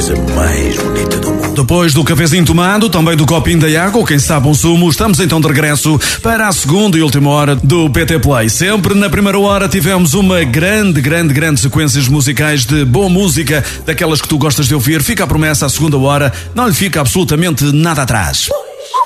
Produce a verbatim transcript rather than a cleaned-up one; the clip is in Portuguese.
coisa mais bonita do mundo. Depois do cafezinho tomado, também do copinho de água, ou quem sabe um sumo, estamos então de regresso para a segunda e última hora do P T Play. Sempre na primeira hora tivemos uma grande, grande, grande sequências musicais de boa música, daquelas que tu gostas de ouvir. Fica a promessa, a segunda hora não lhe fica absolutamente nada atrás.